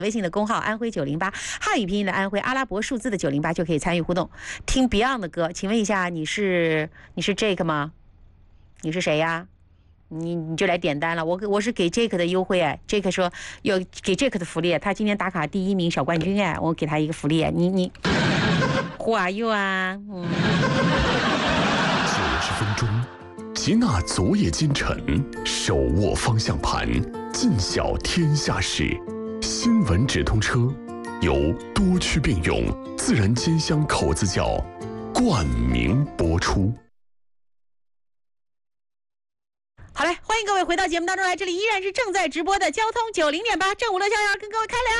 微信的公号安徽908，汉语拼音的安徽，阿拉伯数字的908就可以参与互动，听 Beyond 的歌。请问一下，你是 Jake 吗？你是谁呀？你就来点单了，我是给 Jake 的优惠哎 ，Jake 说要给 Jake 的福利，他今天打卡第1名小冠军哎，我给他一个福利哎，你Who are you 啊？90 分钟，吉娜昨夜今晨，手握方向盘，尽晓天下事。新闻直通车由多区并用自然煎香口子窖冠名播出。 好嘞，欢迎各位回到节目当中来，这里依然是正在直播的交通90.8正午乐逍遥，跟各位开聊。